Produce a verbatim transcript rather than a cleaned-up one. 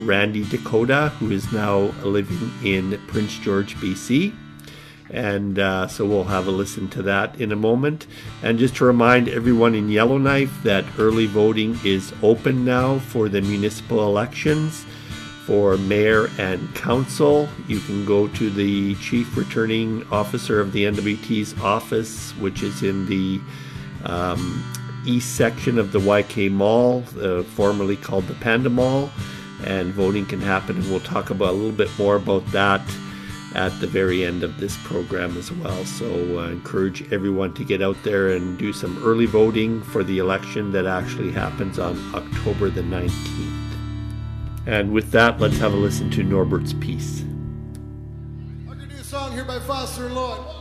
Randy Dakota, who is now living in Prince George, B C. And uh, so we'll have a listen to that in a moment. And just to remind everyone in Yellowknife that early voting is open now for the municipal elections for mayor and council. You can go to the chief returning officer of the N W T's office, which is in the um, east section of the Y K Mall, uh, formerly called the Panda Mall, and voting can happen. And we'll talk about a little bit more about that at the very end of this program as well. So I uh, encourage everyone to get out there and do some early voting for the election that actually happens on October the nineteenth. And with that, let's have a listen to Norbert's piece. I'm going to do a song here by Foster and Lloyd.